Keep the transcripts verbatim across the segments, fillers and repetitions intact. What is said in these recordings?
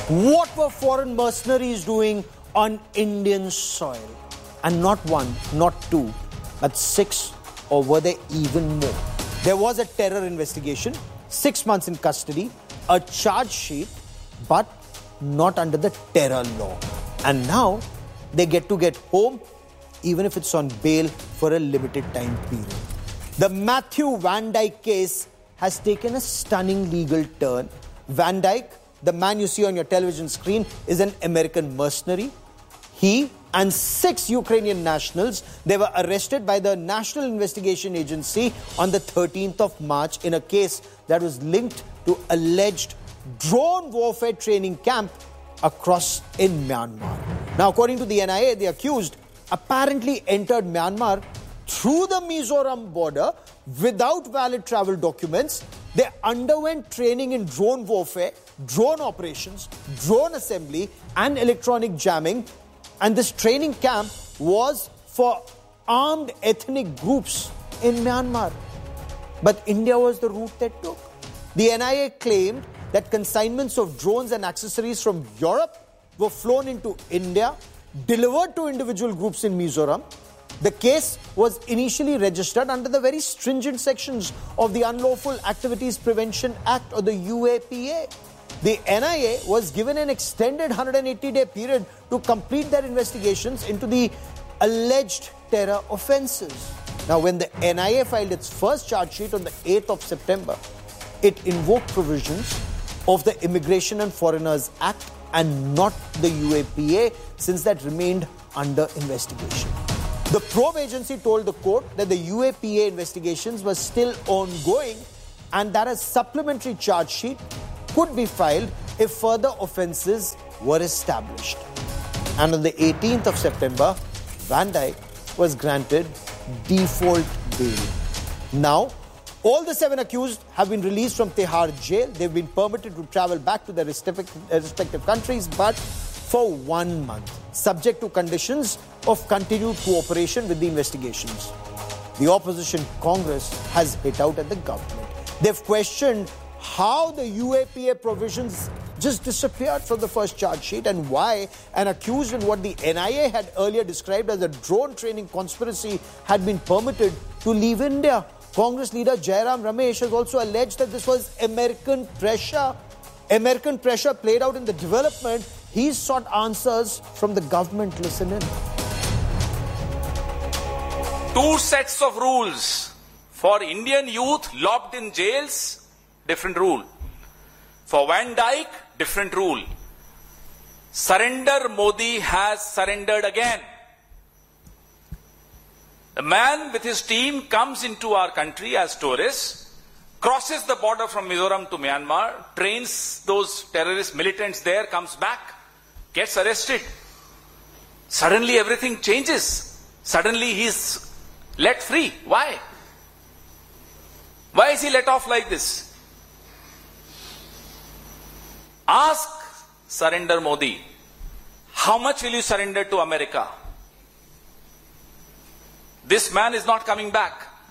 What were foreign mercenaries doing on Indian soil? And not one, not two, but six, or were there even more? There was a terror investigation, six months in custody, a charge sheet, but not under the terror law. And now they get to get home, even if it's on bail for a limited time period. The Matthew Van Dyke case has taken a stunning legal turn. Van Dyke, the man you see on your television screen, is an American mercenary. He and six Ukrainian nationals, they were arrested by the National Investigation Agency on the thirteenth of March in a case that was linked to alleged drone warfare training camp across in Myanmar. Now, according to the N I A, the accused apparently entered Myanmar through the Mizoram border without valid travel documents. They underwent training in drone warfare, drone operations, drone assembly, and electronic jamming. And this training camp was for armed ethnic groups in Myanmar. But India was the route they took. The N I A claimed that consignments of drones and accessories from Europe were flown into India, delivered to individual groups in Mizoram. The case was initially registered under the very stringent sections of the Unlawful Activities Prevention Act, or the U A P A. The N I A was given an extended one hundred eighty day period to complete their investigations into the alleged terror offences. Now, when the N I A filed its first charge sheet on the eighth of September, it invoked provisions of the Immigration and Foreigners Act and not the U A P A, since that remained under investigation. The probe agency told the court that the U A P A investigations were still ongoing and that a supplementary charge sheet could be filed if further offences were established. And on the eighteenth of September, Van Dyke was granted default bail. Now, all the seven accused have been released from Tihar jail. They've been permitted to travel back to their respective countries, but for one month, subject to conditions of continued cooperation with the investigations. The opposition Congress has hit out at the government. They've questioned how the U A P A provisions just disappeared from the first charge sheet and why an accused in what the N I A had earlier described as a drone training conspiracy had been permitted to leave India. Congress leader Jairam Ramesh has also alleged that this was American pressure. American pressure played out in the development. He's sought answers from the government. Listen in. Two sets of rules. For Indian youth locked in jails, different rule. For Van Dyke, different rule. Surrender Modi has surrendered again. The man with his team comes into our country as tourists, crosses the border from Mizoram to Myanmar, trains those terrorist militants there, comes back, gets arrested. Suddenly everything changes. Suddenly he's let free. Why? Why is he let off like this? Ask Surrender Modi, how much will you surrender to America? This man is not coming back.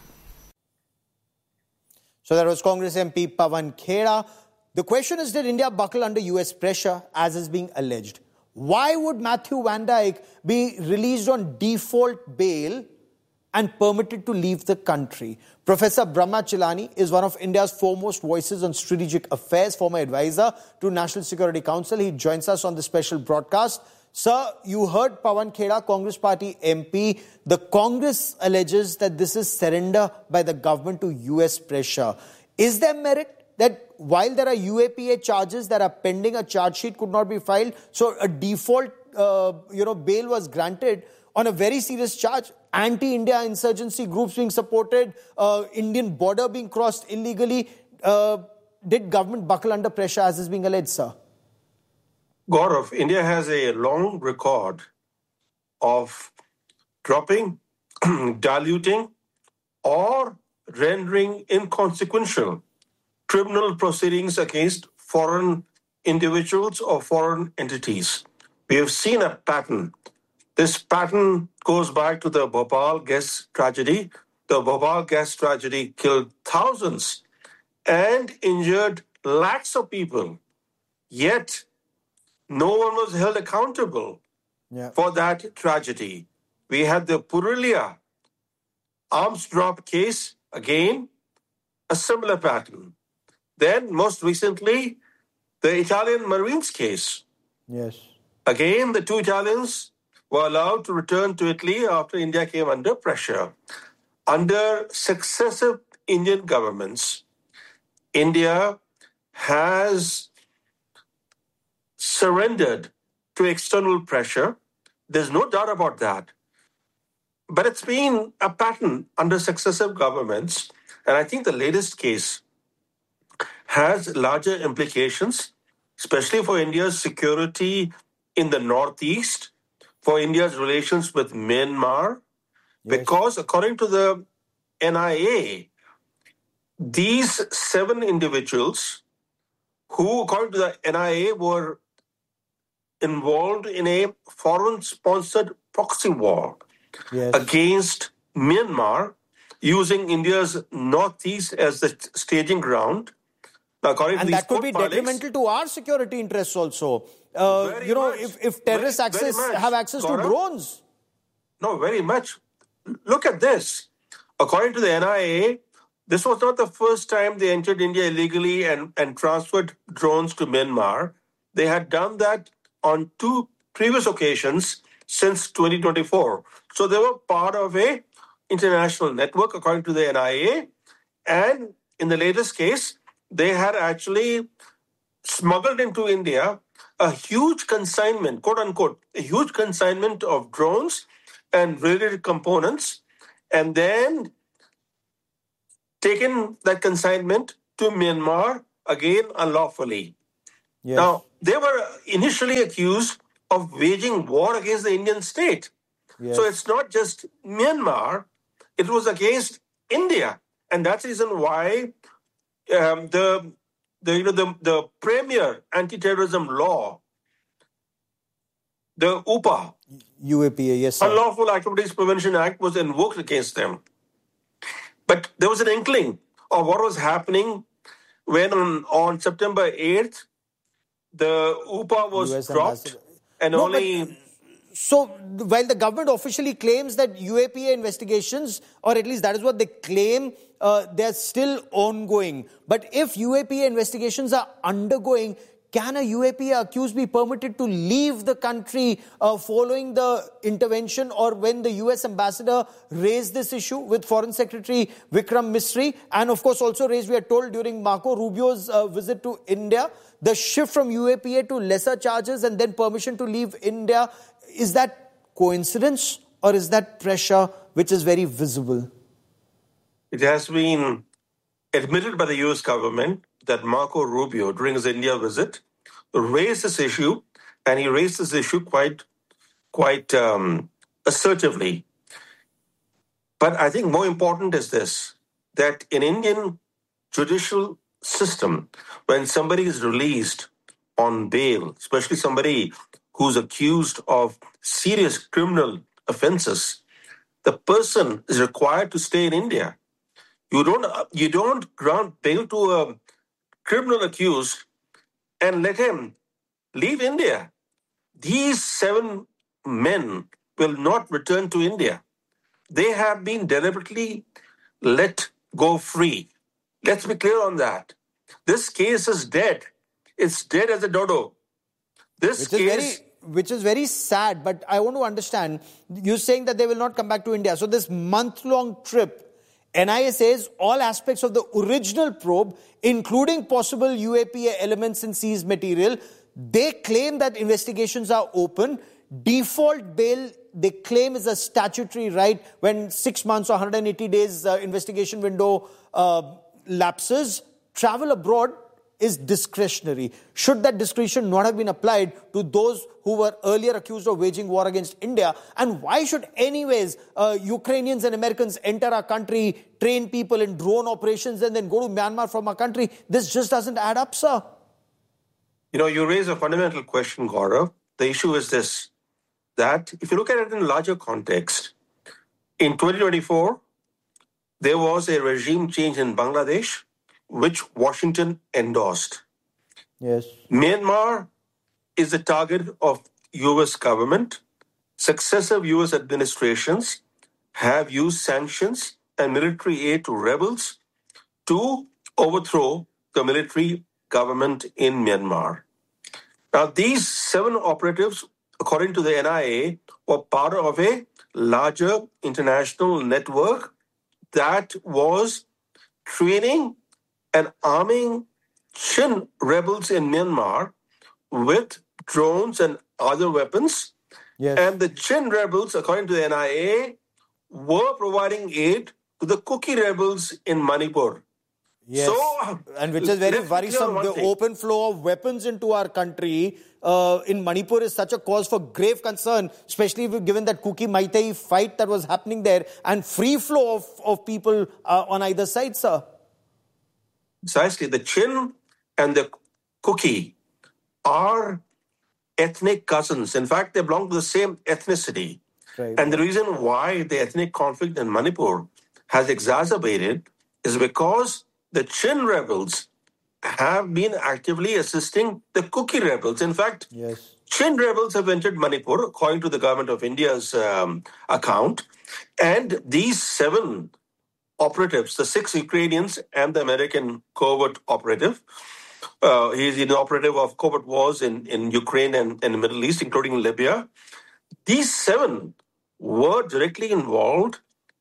So that was Congress M P Pawan Khera. The question is, did India buckle under U S pressure as is being alleged? Why would Matthew Van Dyke be released on default bail and permitted to leave the country? Professor Brahma Chilani is one of India's foremost voices on strategic affairs, former advisor to National Security Council. He joins us on the special broadcast. Sir, you heard Pawan Khera, Congress Party M P. The Congress alleges that this is surrender by the government to U S pressure. Is there merit that while there are U A P A charges that are pending, a charge sheet could not be filed, so a default uh, you know, bail was granted on a very serious charge? Anti-India insurgency groups being supported, uh, Indian border being crossed illegally. Uh, did government buckle under pressure as is being alleged, sir? Gaurav, India has a long record of dropping, diluting, or rendering inconsequential criminal proceedings against foreign individuals or foreign entities. We have seen a pattern. This pattern goes back to the Bhopal gas tragedy. The Bhopal gas tragedy killed thousands and injured lakhs of people. Yet, no one was held accountable Yeah. for that tragedy. We had the Purulia arms drop case, again, a similar pattern. Then, most recently, the Italian Marines case. Yes. Again, the two Italians were allowed to return to Italy after India came under pressure. Under successive Indian governments, India has surrendered to external pressure. There's no doubt about that. But it's been a pattern under successive governments. And I think the latest case has larger implications, especially for India's security in the Northeast, for India's relations with Myanmar, Yes. because according to the N I A, these seven individuals who, according to the N I A, were involved in a foreign-sponsored proxy war Yes. against Myanmar, using India's Northeast as the staging ground. Now, according to And these that could court be filings, detrimental to our security interests also. Uh, Very you know, much. if, if terrorists Very- very access much. have access to Gaurav? drones. No, very much. Look at this. According to the N I A, this was not the first time they entered India illegally and, and transferred drones to Myanmar. They had done that on two previous occasions since twenty twenty-four. So they were part of a international network, according to the N I A. And in the latest case, they had actually smuggled into India a huge consignment, quote unquote, a huge consignment of drones and related components, and then taken that consignment to Myanmar, again unlawfully. Yes. Now, they were initially accused of waging war against the Indian state. Yes. So it's not just Myanmar, it was against India. And that's the reason why um, the, the, you know, the, the premier anti-terrorism law, the U P A, U A P A, yes, sir. Unlawful Activities Prevention Act, was invoked against them. But there was an inkling of what was happening when on, on September eighth, the U P A was U S dropped ambassador. and No, but- only... So, while the government officially claims that U A P A investigations, or at least that is what they claim, uh, they're still ongoing. But if U A P A investigations are undergoing, can a U A P A accused be permitted to leave the country uh, following the intervention, or when the U S ambassador raised this issue with Foreign Secretary Vikram Misri, and of course also raised, we are told, during Marco Rubio's uh, visit to India, the shift from U A P A to lesser charges and then permission to leave India? Is that coincidence, or is that pressure which is very visible? It has been admitted by the U S government that Marco Rubio, during his India visit, raised this issue, and he raised this issue quite, quite um, assertively. But I think more important is this, that in Indian judicial system, when somebody is released on bail, especially somebody who's accused of serious criminal offenses, the person is required to stay in India. You don't, you don't grant bail to a criminal accused and let him leave India. These seven men will not return to India. They have been deliberately let go free. Let's be clear on that. This case is dead. It's dead as a dodo. This Which is very, case... which is very sad, but I want to understand, you're saying that they will not come back to India. So this month-long trip, N I A says all aspects of the original probe, including possible U A P A elements in seized material, they claim that investigations are open. Default bail, they claim, is a statutory right when six months or one hundred eighty days uh, investigation window uh, lapses. Travel abroad is discretionary. Should that discretion not have been applied to those who were earlier accused of waging war against India? And why should anyways uh, Ukrainians and Americans enter our country, train people in drone operations, and then go to Myanmar from our country? This just doesn't add up, sir. You know, you raise a fundamental question, Gaurav. The issue is this, that if you look at it in a larger context, in twenty twenty-four, there was a regime change in Bangladesh, which Washington endorsed. Yes. Myanmar is the target of U S government. Successive U S administrations have used sanctions and military aid to rebels to overthrow the military government in Myanmar. Now, these seven operatives, according to the N I A, were part of a larger international network that was training and arming Chin rebels in Myanmar with drones and other weapons. Yes. And the Chin rebels, according to the N I A, were providing aid to the Kuki rebels in Manipur. Yes, So, and which is very let's be clear worrisome. one The thing. open flow of weapons into our country uh, in Manipur is such a cause for grave concern, especially given that Kuki Meitei fight that was happening there and free flow of, of people uh, on either side, sir. Precisely, the Chin and the Kuki are ethnic cousins. In fact, they belong to the same ethnicity. Right. And the reason why the ethnic conflict in Manipur has exacerbated is because the Chin rebels have been actively assisting the Kuki rebels. In fact, Yes. Chin rebels have entered Manipur, according to the government of India's um, account. And these seven operatives, the six Ukrainians and the American covert operative, uh, he's an operative of covert wars in, in Ukraine and, and the Middle East, including Libya. These seven were directly involved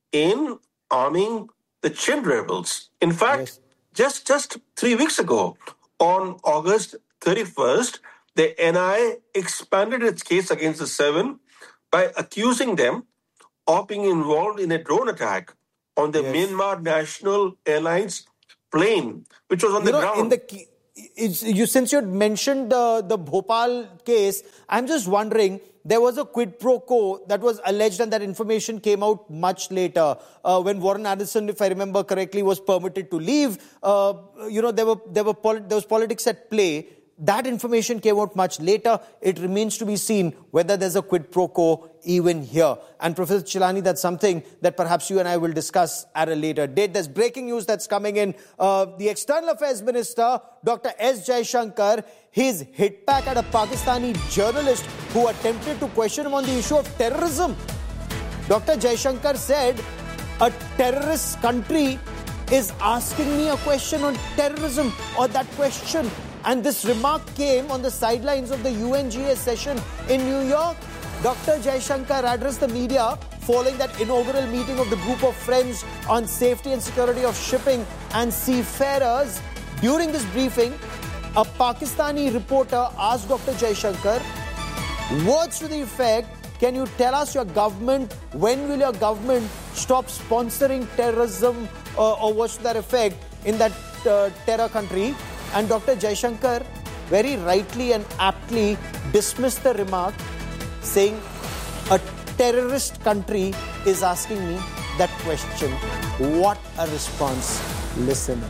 in arming the Chin rebels. In fact, Yes. just, just three weeks ago, on August thirty-first, the N I A expanded its case against the seven by accusing them of being involved in a drone attack on the Yes. Myanmar National Airlines plane, which was on You the know, ground. in the ki- it's, you since you had mentioned the the Bhopal case, I'm just wondering. There was a quid pro quo that was alleged, and that information came out much later uh, when Warren Addison, if I remember correctly, was permitted to leave. Uh, you know, there were there were poli- there was politics at play. That information came out much later. It remains to be seen whether there's a quid pro quo even here. And Professor Chilani, that's something that perhaps you and I will discuss at a later date. There's breaking news that's coming in. Uh, the External Affairs Minister, Doctor S. Jaishankar, he's hit back at a Pakistani journalist who attempted to question him on the issue of terrorism. Doctor Jaishankar said, a terrorist country is asking me a question on terrorism, or that question. And this remark came on the sidelines of the U N G A session in New York. Doctor Jaishankar addressed the media following that inaugural meeting of the group of friends on safety and security of shipping and seafarers. During this briefing, a Pakistani reporter asked Doctor Jaishankar, words to the effect, can you tell us your government, when will your government stop sponsoring terrorism uh, or words to that effect in that uh, terror country? And Doctor Jaishankar very rightly and aptly dismissed the remark, saying a terrorist country is asking me that question. What a response. Listen.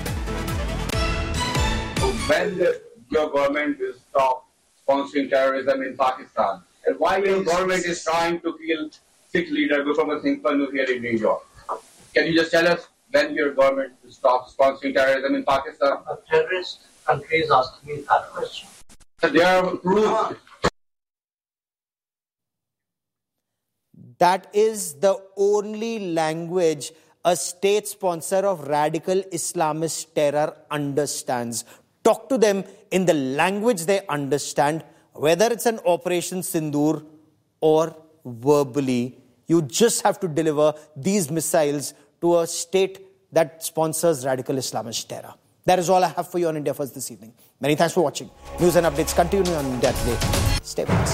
When the, your government will stop sponsoring terrorism in Pakistan, and why your government is trying to kill Sikh leader Gulbukhar Singh Pannu here in New York? Can you just tell us when your government will stop sponsoring terrorism in Pakistan? A terrorist country is asking me that question. They are proof. That is the only language a state sponsor of radical Islamist terror understands. Talk to them in the language they understand, whether it's an Operation Sindoor or verbally. You just have to deliver these missiles to a state that sponsors radical Islamist terror. That is all I have for you on India First this evening. Many thanks for watching. News and updates continue on India Today. Stay with us.